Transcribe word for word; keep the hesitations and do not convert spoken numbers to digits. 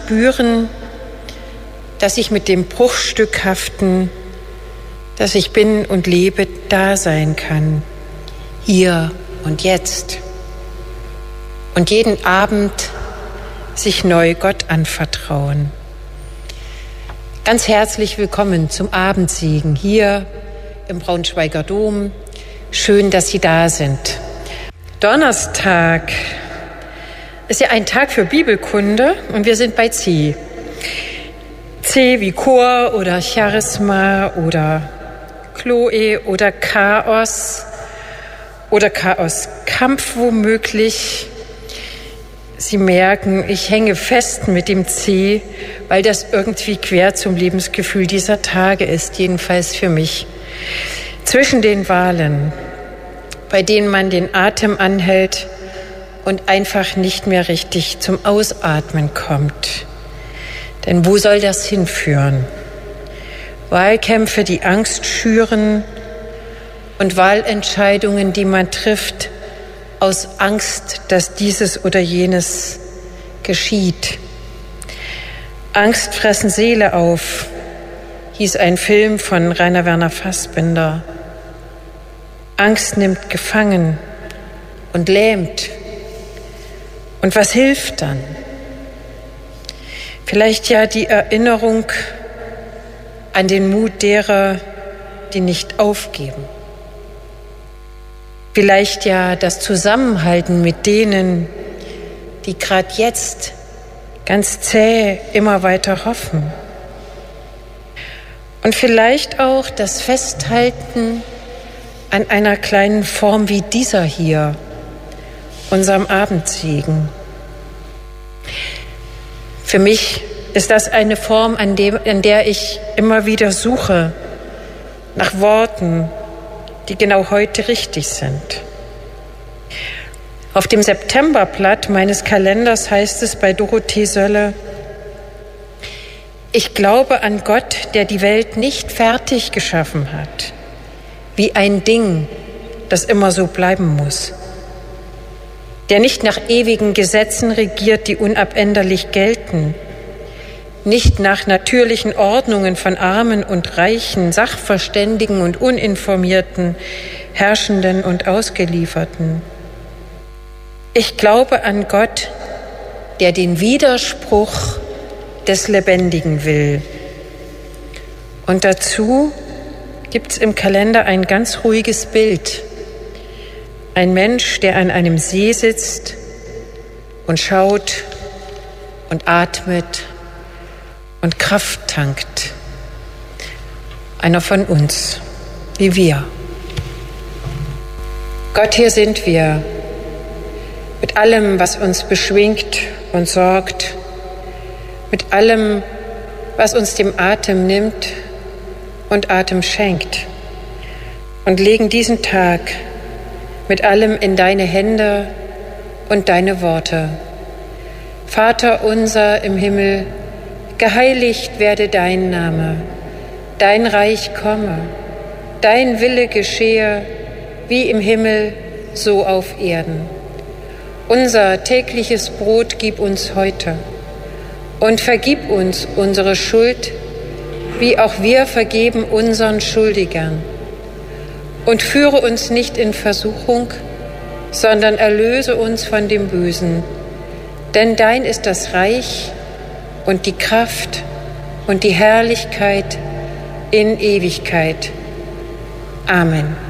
spüren, dass ich mit dem Bruchstückhaften, das ich bin und lebe, da sein kann, hier und jetzt. Und jeden Abend sich neu Gott anvertrauen. Ganz herzlich willkommen zum Abendsegen hier im Braunschweiger Dom. Schön, dass Sie da sind. Donnerstag ist ja ein Tag für Bibelkunde und wir sind bei C. C wie Chor oder Charisma oder Chloe oder Chaos oder Chaoskampf womöglich. Sie merken, ich hänge fest mit dem C, weil das irgendwie quer zum Lebensgefühl dieser Tage ist, jedenfalls für mich. Zwischen den Wahlen, bei denen man den Atem anhält und einfach nicht mehr richtig zum Ausatmen kommt. Denn wo soll das hinführen? Wahlkämpfe, die Angst schüren und Wahlentscheidungen, die man trifft, aus Angst, dass dieses oder jenes geschieht. Angst fressen Seele auf, hieß ein Film von Rainer Werner Fassbinder. Angst nimmt gefangen und lähmt. Und was hilft dann? Vielleicht ja die Erinnerung an den Mut derer, die nicht aufgeben. Vielleicht ja das Zusammenhalten mit denen, die gerade jetzt ganz zäh immer weiter hoffen. Und vielleicht auch das Festhalten an einer kleinen Form wie dieser hier, unserem Abendsegen. Für mich ist das eine Form, an, dem, an der ich immer wieder suche nach Worten, die genau heute richtig sind. Auf dem Septemberblatt meines Kalenders heißt es bei Dorothee Sölle: Ich glaube an Gott, der die Welt nicht fertig geschaffen hat, wie ein Ding, das immer so bleiben muss, der nicht nach ewigen Gesetzen regiert, die unabänderlich gelten, nicht nach natürlichen Ordnungen von Armen und Reichen, Sachverständigen und Uninformierten, Herrschenden und Ausgelieferten. Ich glaube an Gott, der den Widerspruch des Lebendigen will. Und dazu gibt es im Kalender ein ganz ruhiges Bild. Ein Mensch, der an einem See sitzt und schaut und atmet und Kraft tankt. Einer von uns, wie wir. Gott, hier sind wir, mit allem, was uns beschwingt und sorgt, mit allem, was uns dem Atem nimmt und Atem schenkt, und legen diesen Tag mit allem in deine Hände und deine Worte. Vater unser im Himmel, geheiligt werde dein Name, dein Reich komme, dein Wille geschehe, wie im Himmel, so auf Erden. Unser tägliches Brot gib uns heute und vergib uns unsere Schuld, wie auch wir vergeben unseren Schuldigern. Und führe uns nicht in Versuchung, sondern erlöse uns von dem Bösen. Denn dein ist das Reich und die Kraft und die Herrlichkeit in Ewigkeit. Amen.